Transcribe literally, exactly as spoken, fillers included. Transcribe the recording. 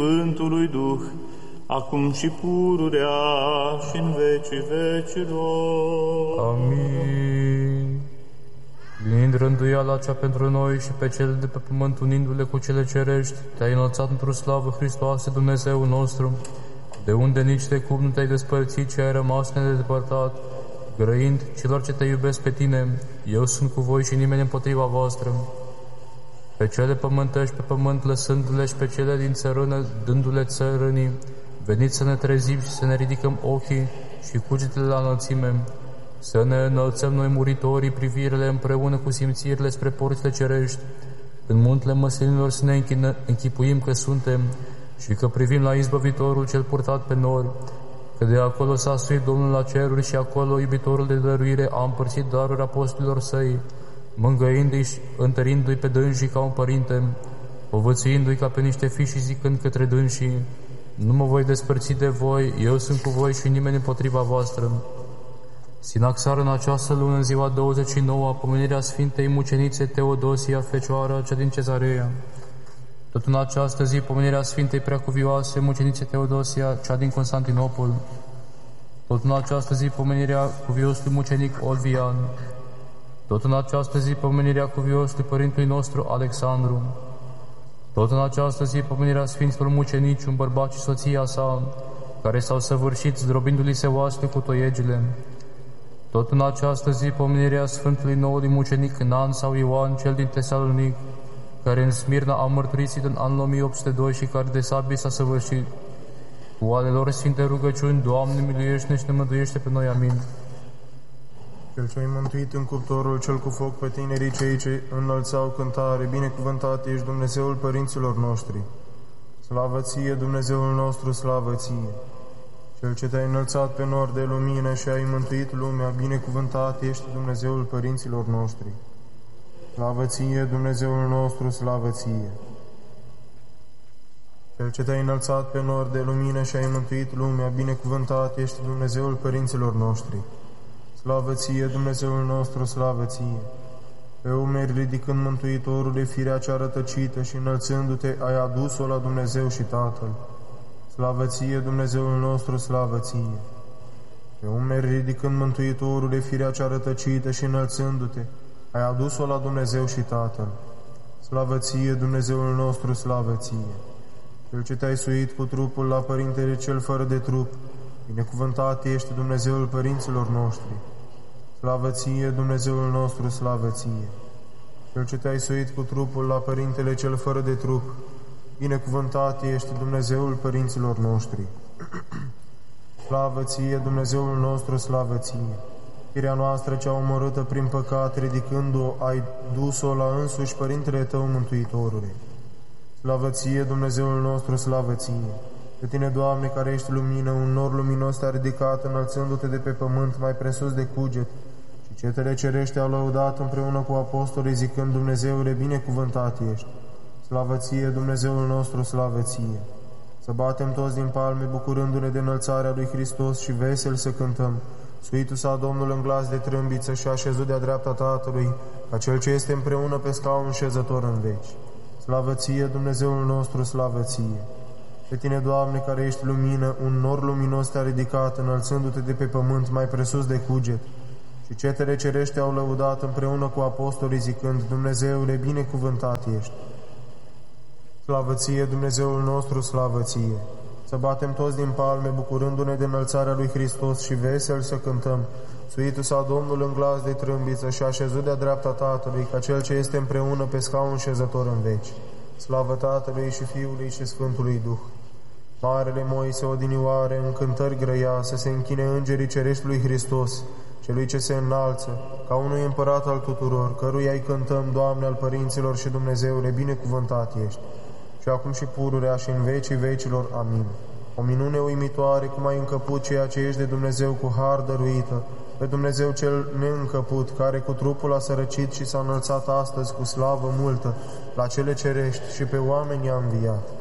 Sfântului Duh, acum și pururea și în vecii vecilor. Amin. Linind rânduiala cea pentru noi și pe cele de pe pământ, unindu-le cu cele cerești, te-ai înălțat într-o slavă, Hristoase, Dumnezeu nostru, de unde nici de cum nu te-ai despărțit, ci ai rămas nedepărtat, grăind celor ce te iubesc pe tine. Eu sunt cu voi și nimeni împotriva voastră. Pe cele pământești pe pământ, lăsându-le, și pe cele din țărână, dându-le țărânii, veniți să ne trezim și să ne ridicăm ochii și cugetele la înălțime, să ne înălțăm noi muritorii privirile împreună cu simțirile spre porțile cerești, în muntele măslinilor să ne închină, închipuim că suntem și că privim la izbăvitorul cel purtat pe nori, că de acolo s-a suit Domnul la ceruri și acolo iubitorul de dăruire a împărțit daruri apostolilor săi, mângăindu-i și întărindu-i pe dânsii ca un părinte, povățuindu-i ca pe niște fii și zicând către dânsii: nu mă voi despărți de voi, eu sunt cu voi și nimeni împotriva voastră. Sinaxar în această lună, în ziua douăzeci și nouă, a pomenirea Sfintei Mucenițe Teodosia, Fecioară, cea din Cezarea. Tot în această zi, pomenirea Sfintei Preacuvioase Mucenițe Teodosia, cea din Constantinopol. Tot în această zi, pomenirea cuviosului mucenic Olvian. Tot în această zi, pomenirea cuviosului părintului nostru Alexandru. Tot în această zi, pomenirea Sfinților Mucenici, un bărbat și soția sa, care s-au săvârșit zdrobindu-li se oasele cu toiegile. Tot în această zi, pomenirea Sfântului Noului Mucenic Nan sau Ioan, cel din Tesalonic, care în Smirna a mărturisit în anul o mie opt sute doi și care de sabie s-a săvârșit. Cu ale lor sfinte rugăciuni, Doamne, miluiește-ne și ne mântuiește pe noi. Amin. Cel ce-ai mântuit în cuptorul cel cu foc pe tinerii cei ce înălțau cântare, binecuvântat ești Dumnezeul părinților noștri. Slavă ție, Dumnezeul nostru, slavă ție. Cel ce te-ai înălțat pe nor de lumină și ai mântuit lumea, binecuvântat ești Dumnezeul părinților noștri. Slavă ție, Dumnezeul nostru, slavă ție. Cel ce te-ai înălțat pe nor de lumină și ai mântuit lumea, binecuvântat ești Dumnezeul părinților noștri. Slavă ție, Dumnezeul nostru, slavă ție. Pe umeri ridicând Mântuitorule firea cea rătăcită și înălțându-te, ai adus-o la Dumnezeu și Tatăl. Slavă ție, Dumnezeul nostru, slavă ție. Pe umeri ridicând Mântuitorule firea cea rătăcită și înălțându-te, ai adus-o la Dumnezeu și Tatăl. Slavă ție, Dumnezeul nostru, slavă ție. Cel ce te-ai suit cu trupul la Părintele cel fără de trup, binecuvântat ești Dumnezeul părinților noștri. Slavă ție, Dumnezeul nostru, slavă ție. Cel ce te-ai suit cu trupul la Părintele cel fără de trup, binecuvântat ești Dumnezeul părinților noștri. Slavă ție, Dumnezeul nostru, slavă ție. Firea noastră cea omorâtă prin păcat, ridicând-o, ai dus-o la însuși Părintele tău, Mântuitorule. Slavă ție, Dumnezeul nostru, slavă ție. Pe tine, Doamne, care ești lumină, un nor luminos te-a ridicat, înălțându-te de pe pământ mai presus de cuget, și cetele cerești au lăudat împreună cu apostolii, zicând: Dumnezeule, binecuvântat ești. Slavă ție, Dumnezeul nostru, slavă ție. Să batem toți din palme, bucurându-ne de înălțarea lui Hristos și vesel să cântăm: Suitul s-a Domnul în glas de trâmbiță și a așezut de-a dreapta Tatălui, ca Cel ce este împreună pe scaun șezător în veci. Slavă ție, Dumnezeul nostru, slavă ție. Pe tine, Doamne, care ești lumină, un nor luminos te-a ridicat, înălțându-te de pe pământ mai presus de cuget, și cetele cerești au lăudat împreună cu apostolii, zicând: Dumnezeule, binecuvântat ești. Slavă ție, Dumnezeul nostru, slavă ție. Să batem toți din palme, bucurându-ne de înălțarea lui Hristos și vesel să cântăm: Suitul s-a Domnul în glas de trâmbiță și a așezut de-a dreapta Tatălui, ca Cel ce este împreună pe scaun șezător în veci. Slavă Tatălui și Fiului și Sfântului Duh. Marele Moise odinioare, în cântări grăia, să se închine îngerii cerești lui Hristos, celui ce se înalță, ca unui împărat al tuturor, căruia îi cântăm: Doamne al părinților și Dumnezeule, binecuvântat ești. Și acum și pururea și în vecii vecilor. Amin. O minune uimitoare, cum ai încăput ceea ce ești de Dumnezeu cu har dăruită, pe Dumnezeu cel neîncăput, care cu trupul a sărăcit și s-a înălțat astăzi cu slavă multă la cele cerești și pe oameni a înviat.